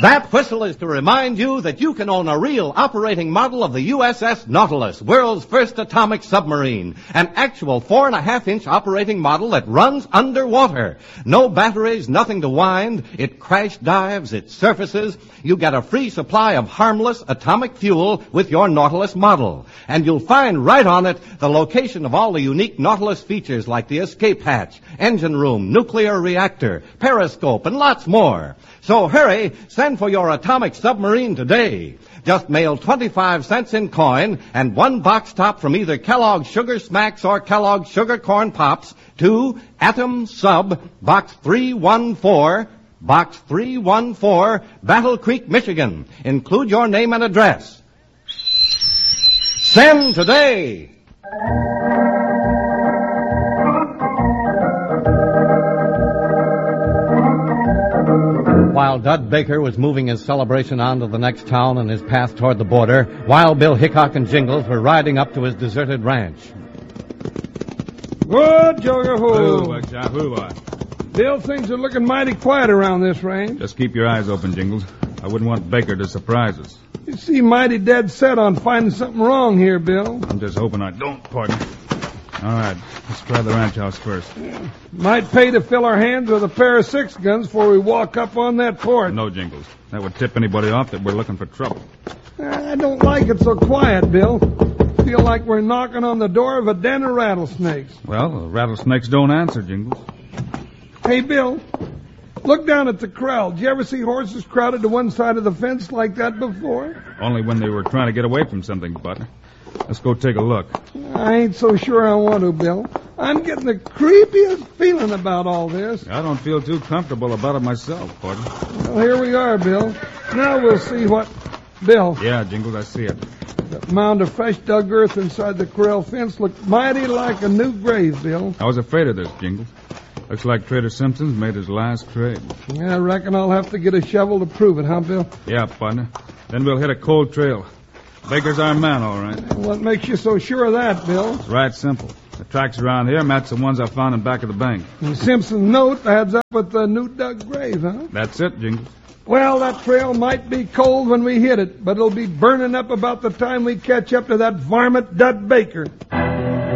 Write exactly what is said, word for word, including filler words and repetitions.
That whistle is to remind you that you can own a real operating model of the U S S Nautilus, world's first atomic submarine. An actual four and a half inch operating model that runs underwater. No batteries, nothing to wind. It crash dives, it surfaces. You get a free supply of harmless atomic fuel with your Nautilus model. And you'll find right on it the location of all the unique Nautilus features like the escape hatch, engine room, nuclear reactor, periscope, and lots more. So hurry, send for your atomic submarine today. Just mail twenty-five cents in coin and one box top from either Kellogg's Sugar Smacks or Kellogg's Sugar Corn Pops to Atom Sub, Box three one four, Box three one four, Battle Creek, Michigan. Include your name and address. Send today! While Dud Baker was moving his celebration on to the next town on his path toward the border, Wild Bill Hickok and Jingles were riding up to his deserted ranch. Good jogger-hoo. Who, Bill, things are looking mighty quiet around this range. Just keep your eyes open, Jingles. I wouldn't want Baker to surprise us. You seem mighty dead set on finding something wrong here, Bill. I'm just hoping I don't, partner. All right, let's try the ranch house first. Yeah. Might pay to fill our hands with a pair of six guns before we walk up on that porch. No, Jingles. That would tip anybody off that we're looking for trouble. I don't like it so quiet, Bill. Feel like we're knocking on the door of a den of rattlesnakes. Well, the rattlesnakes don't answer, Jingles. Hey, Bill, look down at the corral. Did you ever see horses crowded to one side of the fence like that before? Only when they were trying to get away from something, partner. Let's go take a look. I ain't so sure I want to, Bill. I'm getting the creepiest feeling about all this. I don't feel too comfortable about it myself, partner. Well, here we are, Bill. Now we'll see what... Bill. Yeah, Jingles, I see it. That mound of fresh dug earth inside the corral fence looked mighty like a new grave, Bill. I was afraid of this, Jingles. Looks like Trader Simpson's made his last trade. Yeah, I reckon I'll have to get a shovel to prove it, huh, Bill? Yeah, partner. Then we'll hit a cold trail. Baker's our man, all right. What makes you so sure of that, Bill? It's right simple. The tracks around here match the ones I found in back of the bank. And Simpson's note adds up with the new dug grave, huh? That's it, Jingles. Well, that trail might be cold when we hit it, but it'll be burning up about the time we catch up to that varmint Dud Baker.